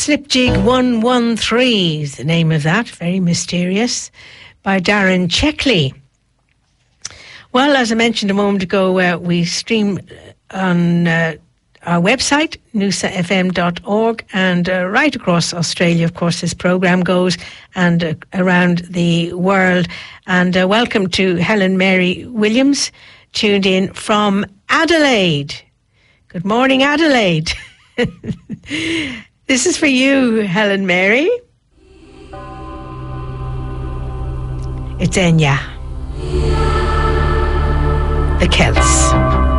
Slipjig 113 is the name of that, very mysterious, by Darren Checkley. Well, as I mentioned a moment ago, we stream on our website, noosafm.org, and right across Australia, of course, this programme goes, and around the world. And welcome to Helen Mary Williams, tuned in from Adelaide. Good morning, Adelaide. This is for you, Helen Mary. It's Enya. The Celts.